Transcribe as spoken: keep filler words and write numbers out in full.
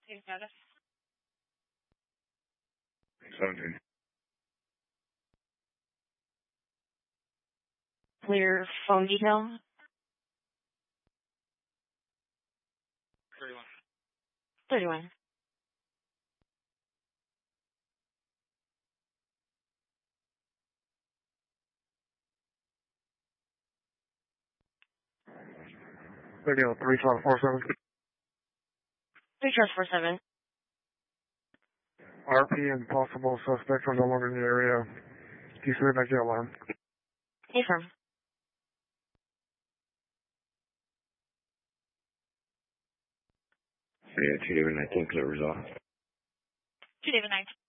Take notice. seventeen. Clear phone detail. thirty-one. thirty-one. Radio three five four seven. three trust four seven. R P and possible suspects are no longer in the area. T three back to alarm. Affirm. Yeah, two David nine, clear resolve. two David nine.